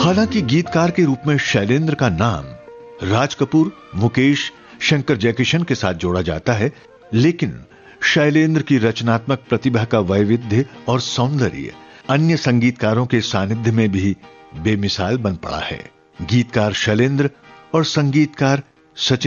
हालांकि गीतकार के रूप में शैलेंद्र का नाम राज कपूर, मुकेश, शंकर जयकिशन के साथ जोड़ा जाता है, लेकिन शैलेंद्र की रचनात्मक प्रतिभा का वैविध्य और सौंदर्य अन्य संगीतकारों के सानिध्य में भी बेमिसाल बन पड़ा है। गीतकार शैलेंद्र और संगीतकार सचिन